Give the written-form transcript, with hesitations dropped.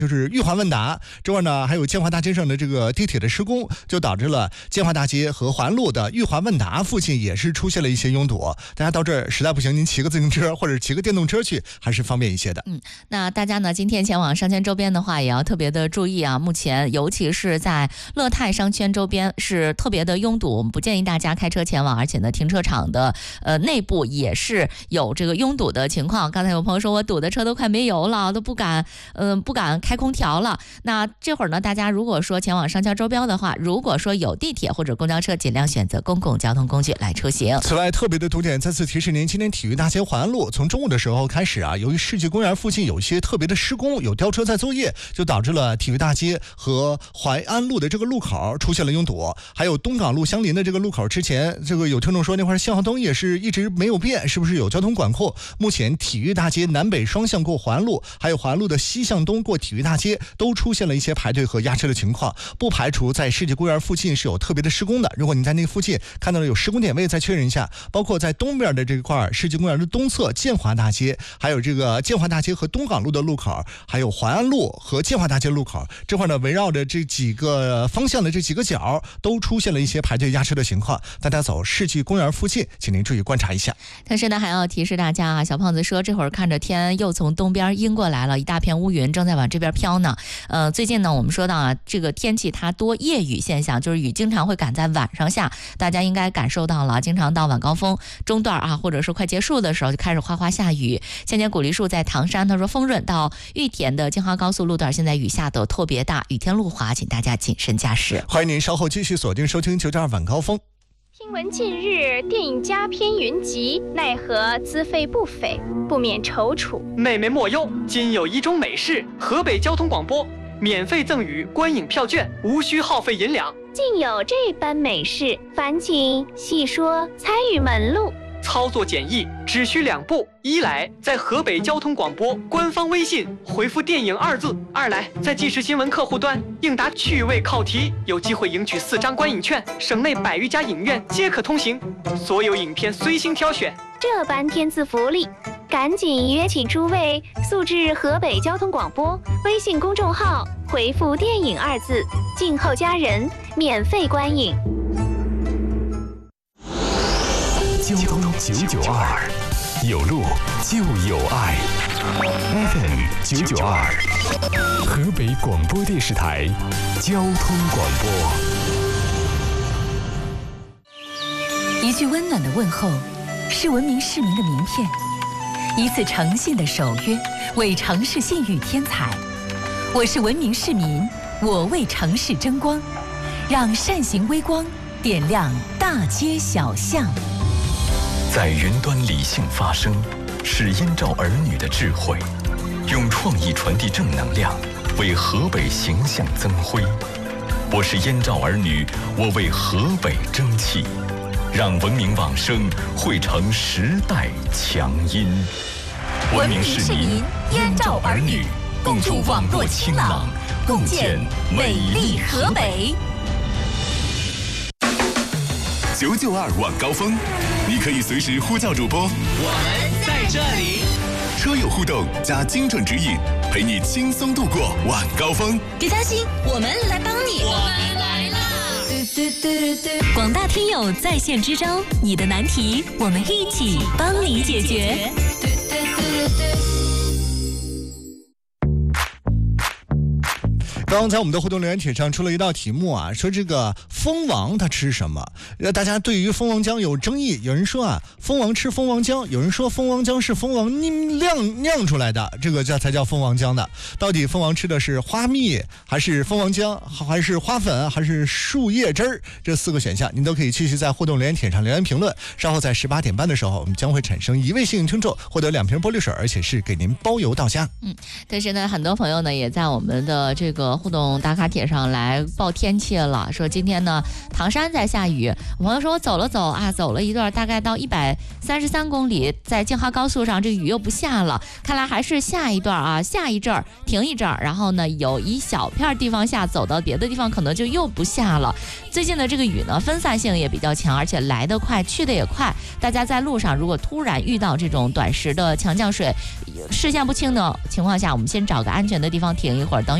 就是玉环问答。这会儿呢，还有建华大街上的这个地铁的施工，就导致了建华大街和环路的玉环问答附近也是出现了一些拥堵。大家到这儿实在不行，您骑个自行车或者骑个电动车去，还是方便一些的。 那大家呢，今天前往商圈周边的话，也要特别的注意啊。目前尤其是在乐泰商圈周边是特别的拥堵，我们不建议大家开车前往，而且呢，停车场的内部也是有这个拥堵的情况。刚才有朋友说我堵的车都快没油了，都不敢开空调了。那这会儿呢，大家如果说前往商圈周边的话，如果说有地铁或者公交车，尽量选择公共交通工具来出行。 此外，特别的堵点再次提示您，今天体育大街环安路从中午的时候开始啊，由于世纪公园附近有一些特别的施工，有吊车在作业，就导致了体育大街和淮安路的这个路口出现了拥堵。还有东港路相邻的这个路口，之前这个有听众说那块信号灯也是一直没有变，是不是有交通管控？目前体育大街南北双向过淮安路，还有淮安路的西向东过体育大街都出现了一些排队和压车的情况，不排除在世纪公园附近是有特别的施工的。如果你在那个附近看到了有施工点位，再确认一下。包括在东边的这块世纪公园的东侧建华大街，还有这个建华大街和东港路的路口，还有淮安路和建华大街路口这块呢，围绕着这几个方向的这几个角都出现了一些排队压车的情况。大家走世纪公园附近，请您注意观察一下。 但是呢，还要提示大家啊，小胖子说这会儿看着天又从东边阴过来了，一大片乌云正在往这边飘呢。最近呢，我们说到啊，这个天气它多夜雨现象，就是雨经常会赶在晚上下，大家应该感受到了，经常到晚高峰中段啊，或者是快结束的时候就开始哗哗下雨。现前古梨树在唐山，他说丰润到玉田的京杭高速路段现在雨下的特别大，雨天路滑，请大家谨慎驾驶。 欢迎您稍后继续锁定收听9.2晚高峰。 听闻近日电影佳片云集，奈何资费不菲，不免踌躇。 妹妹莫忧，今有一种美事，河北交通广播免费赠予观影票券，无需耗费银两。 竟有这般美事，烦请细说参与门路。 操作简易，只需2步：一来在河北交通广播官方微信回复电影2字；二来在即时新闻客户端应答趣味考题，有机会赢取4张观影券，省内100余家影院皆可通行，所有影片随心挑选。 这般天赐福利，赶紧约起诸位速至河北交通广播微信公众号，回复电影2字，静候佳人，免费观影。 交通992，有路就有爱。FM 992，河北广播电视台交通广播。 一句温暖的问候，是文明市民的名片；一次诚信的守约，为城市信誉添彩。我是文明市民，我为城市争光，让善行微光点亮大街小巷。 在云端理性发声，是燕赵儿女的智慧，用创意传递正能量，为河北形象增辉。我是燕赵儿女，我为河北争气，让文明往声汇成时代强音。 文明市民，燕赵儿女，共筑网络清朗，共建美丽河北。 992晚高峰，你可以随时呼叫主播， 我们在这里。 车友互动加精准指引，陪你轻松度过晚高峰。 别担心，我们来帮你。 我们来啦！ 广大听友在线支招，你的难题我们一起帮你解决。 刚刚在我们的互动留言帖上出了一道题目啊，说这个蜂王它吃什么？大家对于蜂王浆有争议，有人说啊，蜂王吃蜂王浆，有人说蜂王浆是蜂王酿出来的，这个才叫蜂王浆的。到底蜂王吃的是花蜜，还是蜂王浆，还是花粉，还是树叶汁儿？这4个选项您都可以继续在互动留言帖上留言评论。稍后在18点半的时候，我们将会产生1位幸运听众，获得2瓶玻璃水，而且是给您包邮到家。 但是呢，很多朋友呢也在我们的这个互动打卡帖上来报天气了，说今天呢唐山在下雨。我朋友说我走了走啊，走了一段，大概到133公里，在京哈高速上这雨又不下了，看来还是下一段啊，下一阵儿停一阵儿，然后呢有一小片地方下，走到别的地方可能就又不下了。最近的这个雨呢分散性也比较强，而且来得快去得也快，大家在路上如果突然遇到这种短时的强降水，视线不清的情况下，我们先找个安全的地方停一会儿，等